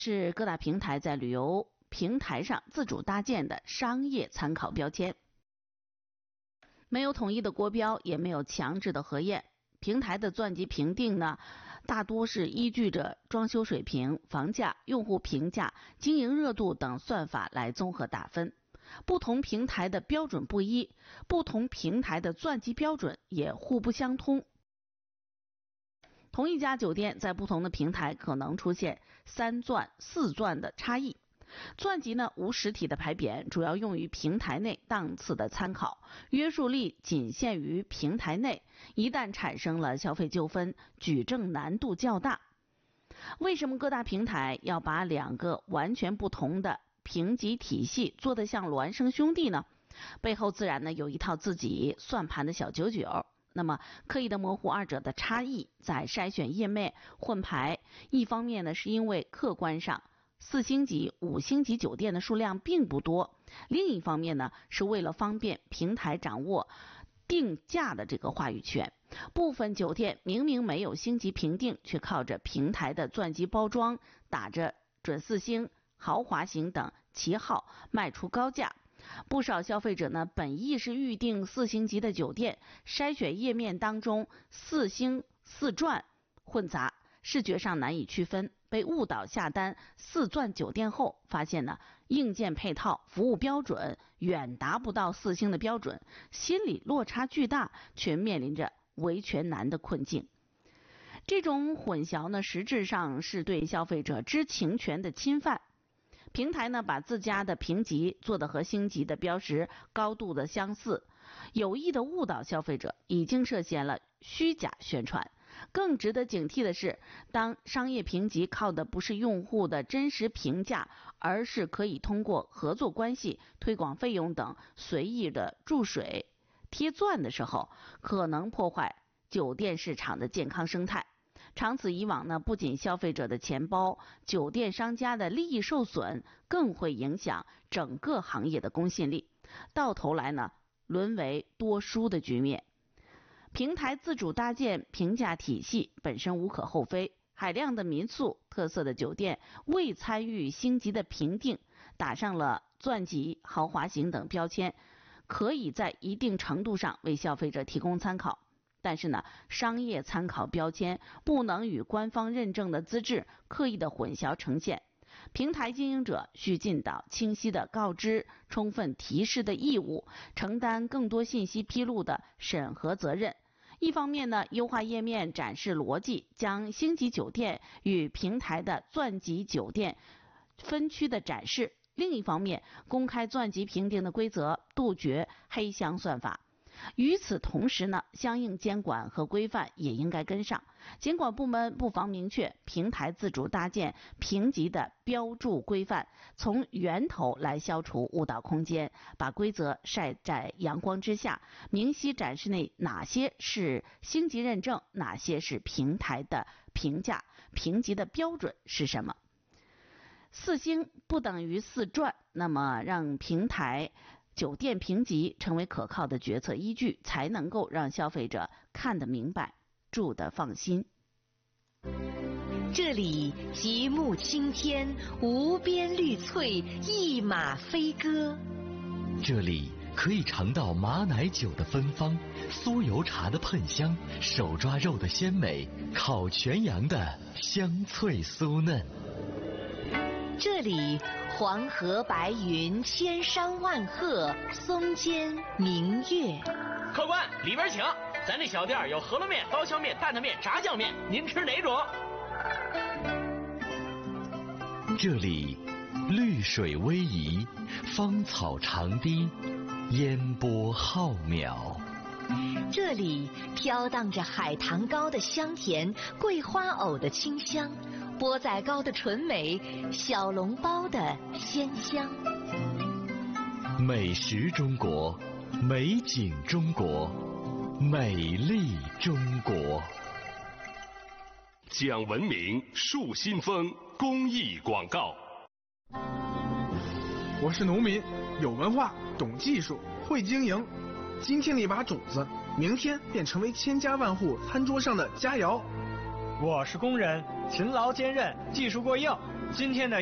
是各大平台在旅游平台上自主搭建的商业参考标签，没有统一的国标，也没有强制的核验。平台的钻级评定呢，大多是依据着装修水平、房价、用户评价、经营热度等算法来综合打分。不同平台的标准不一，不同平台的钻级标准也互不相通。同一家酒店在不同的平台可能出现3钻、4钻的差异。钻级呢无实体的牌匾，主要用于平台内档次的参考，约束力仅限于平台内，一旦产生了消费纠纷，举证难度较大。为什么各大平台要把2个完全不同的评级体系做得像孪生兄弟呢？背后自然呢有一套自己算盘的小九九。那么刻意的模糊2者的差异，在筛选页面混排，一方面呢是因为客观上4星级、5星级酒店的数量并不多，另一方面呢是为了方便平台掌握定价的这个话语权。部分酒店明明没有星级评定，却靠着平台的钻级包装，打着准4星、豪华型等旗号卖出高价。不少消费者呢本意是预定4星级的酒店，筛选页面当中4星、4钻混杂，视觉上难以区分，被误导下单4钻酒店后，发现呢硬件配套、服务标准远达不到4星的标准，心理落差巨大，却面临着维权难的困境。这种混淆呢实质上是对消费者知情权的侵犯。平台呢把自家的评级做得和星级的标识高度的相似，有意的误导消费者，已经涉嫌了虚假宣传。更值得警惕的是，当商业评级靠的不是用户的真实评价，而是可以通过合作关系、推广费用等随意的注水贴钻的时候，可能破坏酒店市场的健康生态。长此以往呢，不仅消费者的钱包、酒店商家的利益受损，更会影响整个行业的公信力，到头来呢沦为多输的局面。平台自主搭建评价体系本身无可厚非，海量的民宿、特色的酒店未参与星级的评定，打上了钻级、豪华型等标签，可以在一定程度上为消费者提供参考。但是呢，商业参考标签不能与官方认证的资质刻意的混淆呈现。平台经营者需尽到清晰的告知、充分提示的义务，承担更多信息披露的审核责任。一方面呢，优化页面展示逻辑，将星级酒店与平台的钻级酒店分区的展示；另一方面，公开钻级评定的规则，杜绝黑箱算法。与此同时呢，相应监管和规范也应该跟上。监管部门不妨明确平台自主搭建评级的标注规范，从源头来消除误导空间，把规则晒在阳光之下，明晰展示内哪些是星级认证，哪些是平台的评价，评级的标准是什么。4星不等于4钻，那么让平台酒店评级成为可靠的决策依据，才能够让消费者看得明白，住得放心。 这里极目青天，无边绿翠，一马飞歌。 这里可以尝到马奶酒的芬芳，酥油茶的喷香，手抓肉的鲜美，烤全羊的香脆酥嫩。 这里黄河白云，千山万壑，松间明月。 客官，里边请。咱这小店有饸饹面、刀削面、担担面、炸酱面，您吃哪种？ 这里绿水逶迤，芳草长堤，烟波浩渺。 这里飘荡着海棠糕的香甜，桂花藕的清香，钵仔糕的纯美，小笼包的鲜香。 美食中国，美景中国，美丽中国。 讲文明树新风公益广告。 我是农民，有文化，懂技术，会经营。今天的一把种子，明天便成为千家万户餐桌上的佳肴。 我是工人，勤劳坚韧，技术过硬， 今天的